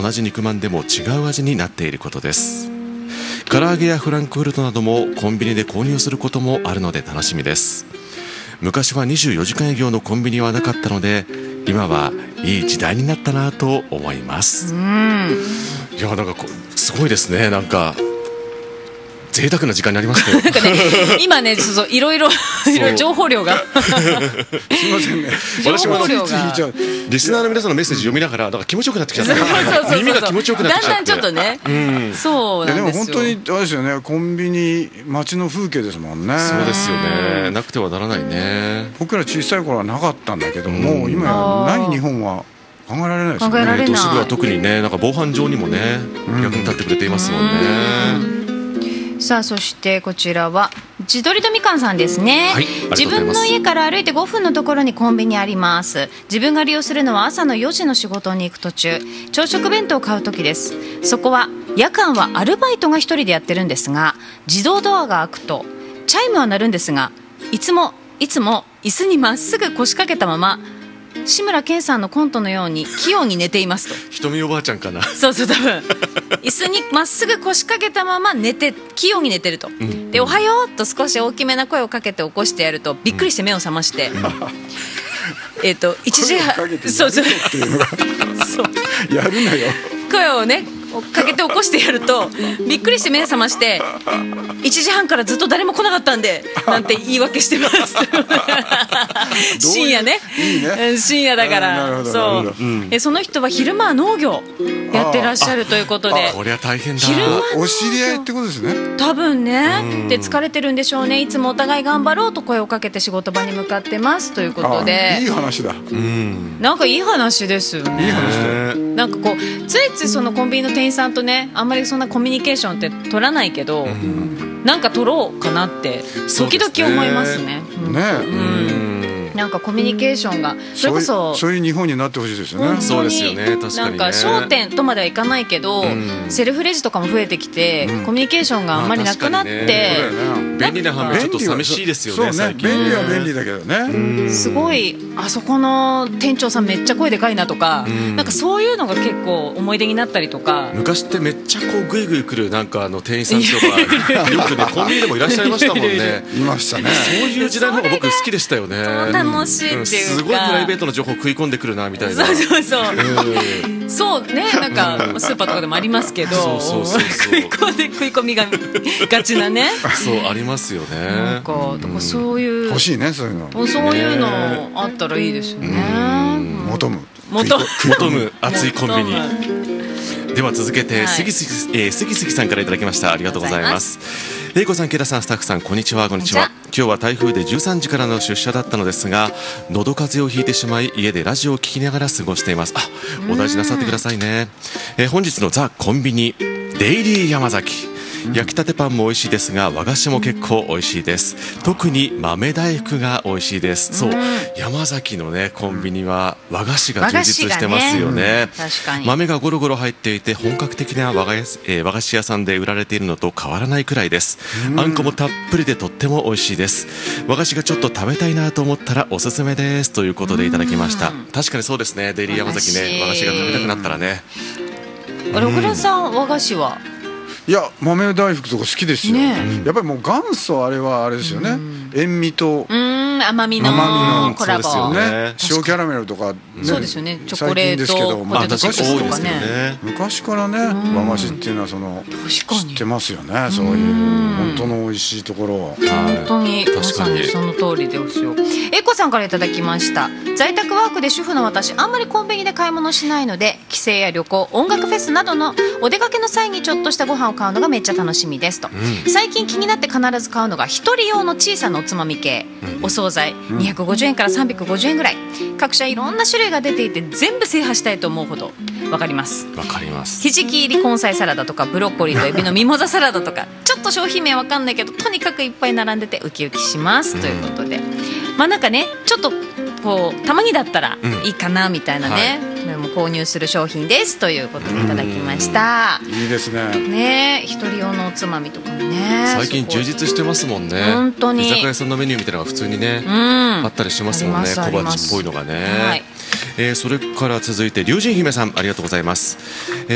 同じ肉まんでも違う味になっていることです。唐揚げやフランクフルトなどもコンビニで購入することもあるので楽しみです。昔は24時間営業のコンビニはなかったので、今はいい時代になったなと思います。いや、なんかすごいですね。なんか贅沢な時間になりましたよ。 なんかね、今ね、いろいろ情報量がすいませんね。 私も情報量がリスナーの皆さんのメッセージ読みながら、なんか気持ちよくなってきちゃった。耳が気持ちよくなってきちゃって。 だんだんちょっとね、そうなんですよ。 でも本当にあれですよね。コンビニ街の風景ですもんね。 そうですよね。なくてはならないね。 僕ら小さい頃はなかったんだけども、今や何日本は考えられないですよね。 考えられない。 都市部は特にね、なんか防犯上にもね、役に立ってくれていますもんね。 さあ、そしてこちらは地鶏とみかんさんですね、 はい、 自分の家から歩いて5分のところにコンビニあります。自分が利用するのは朝の4時の仕事に行く途中、朝食弁当を買う時です。そこは夜間はアルバイトが1人でやってるんですが、自動ドアが開くとチャイムは鳴るんですが、いつも椅子にまっすぐ腰掛けたまま志村けんさんのコントのように器用に寝ていますと。 瞳おばあちゃんかな。 そう多分椅子にまっすぐ腰掛けたまま器用に寝てると、でおはようと少し大きめな声をかけて起こしてやるとびっくりして目を覚まして、1時半そうやるなよ。 声をねかけて起こしてやるとびっくりして目を覚まして、1時半からずっと誰も来なかったんでなんて言い訳してます深夜ね、いいね、深夜だからそう、その人は昼間は農業やってらっしゃるということで、 これは大変だ。 昼間お知り合いってことですね。 多分ね、で疲れてるんでしょうね。いつもお互い頑張ろうと声をかけて仕事場に向かってますということで、 いい話だ。 なんかいい話ですよね。 いい話だよ。 なんかついついそのコンビニの店員さんとね、あんまりそんなコミュニケーションって取らないけど、なんか取ろうかなって時々思いますね。なんかコミュニケーションがそれこそそういう日本になってほしいですよね。 そうですよね。確かにね。 なんか商店とまではいかないけど、セルフレジとかも増えてきて、コミュニケーションがあんまりなくなって、 便利な反面ちょっと寂しいですよね。 そうね、便利は便利だけどね。 すごいあそこの店長さんめっちゃ声でかいなとか、なんかそういうのが結構思い出になったりとか。 昔ってめっちゃグイグイ来るなんか店員さんとかよくねコンビニでもいらっしゃいましたもんね。 いましたね。 そういう時代の方が僕好きでしたよね。 楽しいっていうか、 すごいプライベートの情報食い込んでくるなみたいな。 そうね、なんかスーパーとかでもありますけど、食い込みがちなね。 そうありますよね。 なんかそういう欲しいね、そういうの。 そういうのあったらいいですよね。 求む熱いコンビニ。では続けて杉杉さんからいただきました。ありがとうございます。玲子さん、ケイタさん、スタッフさん、こんにちは。こんにちは。今日は台風で13時からの出社だったのですが、喉風邪をひいてしまい家でラジオを聞きながら過ごしています。お大事なさってくださいね。本日のザ・コンビニデイリー山崎、焼きたてパンも美味しいですが和菓子も結構美味しいです。特に豆大福が美味しいです。そう、山崎のねコンビニは和菓子が充実してますよね。 確かに豆がゴロゴロ入っていて本格的な和菓子屋さんで売られているのと変わらないくらいです。あんこもたっぷりでとっても美味しいです。和菓子がちょっと食べたいなと思ったらおすすめですということでいただきました。確かにそうですね。デイリー山崎ね、和菓子が食べたくなったらね。 小倉さん、和菓子は？ いや、豆大福とか好きですよ。やっぱりもう元祖あれはあれですよね。塩味と甘みのコラボ。 そうですよね。塩キャラメルとかそうですよね。チョコレート、ポテトチップスとかね。 昔からね、和菓子っていうのは知ってますよね。そういう本当の美味しいところを。 本当にまさにその通りですよ。えこさんからいただきました。在宅ワークで主婦の私、あんまりコンビニで買い物しないので、帰省や旅行、音楽フェスなどのお出かけの際にちょっとしたご飯を買うのがめっちゃ楽しみですと。最近気になって必ず買うのが一人用の小さなおつまみ系、お惣菜250円から350円ぐらい、各社いろんな種類が出ていて全部制覇したいと思うほどわかります。 わかります。 ひじき入り根菜サラダとかブロッコリーとエビのミモザサラダとか、ちょっと商品名わかんないけどとにかくいっぱい並んでてウキウキしますということで、まあなんかね、ちょっとこうたまにだったらいいかなみたいなね、も購入する商品ですということでいただきました。 いいですね。 ね、一人用のおつまみとかもね、 最近充実してますもんね。 本当に居酒屋さんのメニューみたいなのが普通にね、あったりしますもんね。小鉢っぽいのがね。それから続いて龍神姫さん、ありがとうございます。